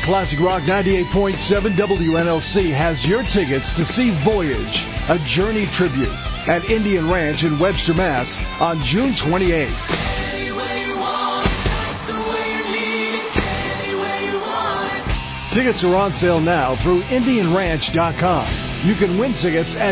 Classic Rock 98.7 WNLC has your tickets to see Voyage, a Journey tribute, at Indian Ranch in Webster, Mass. on June 28th. Tickets are on sale now through IndianRanch.com. You can win tickets at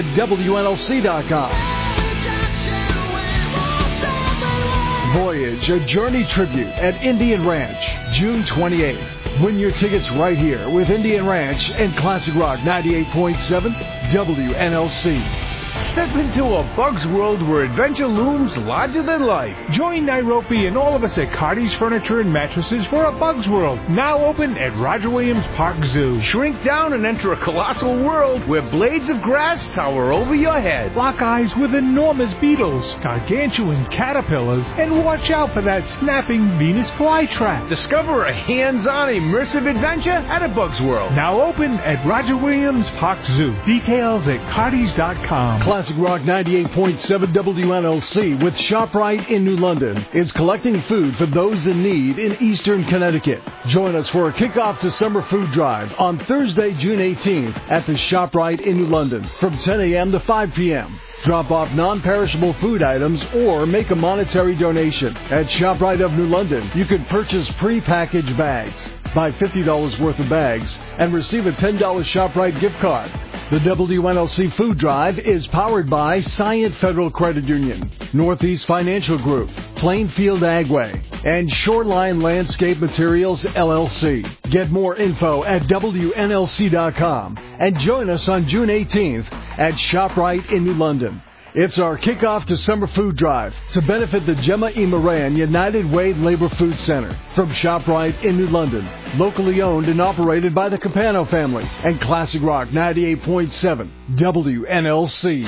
WNLC.com. Voyage, a Journey tribute at Indian Ranch, June 28th. Win your tickets right here with Indian Ranch and Classic Rock 98.7 WNLC. Step into a Bug's World where adventure looms larger than life. Join Nairobi and all of us at Cardi's Furniture and Mattresses for a Bug's World, now open at Roger Williams Park Zoo. Shrink down and enter a colossal world where blades of grass tower over your head. Lock eyes with enormous beetles, gargantuan caterpillars, and watch out for that snapping Venus flytrap. Discover a hands-on immersive adventure at a Bug's World, now open at Roger Williams Park Zoo. Details at cardis.com. Classic Rock 98.7 WNLC with ShopRite in New London is collecting food for those in need in Eastern Connecticut. Join us for a kickoff December food drive on Thursday, June 18th at the ShopRite in New London from 10 a.m. to 5 p.m. Drop off non-perishable food items or make a monetary donation. At ShopRite of New London, you can purchase pre-packaged bags. Buy $50 worth of bags and receive a $10 ShopRite gift card. The WNLC Food Drive is powered by Scient Federal Credit Union, Northeast Financial Group, Plainfield Agway, and Shoreline Landscape Materials, LLC. Get more info at WNLC.com and join us on June 18th at ShopRite in New London. It's our kickoff December food drive to benefit the Gemma E. Moran United Way Labor Food Center from ShopRite in New London, locally owned and operated by the Capano family and Classic Rock 98.7 WNLC.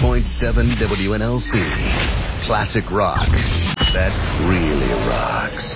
98.7 WNLC. Classic Rock that really rocks.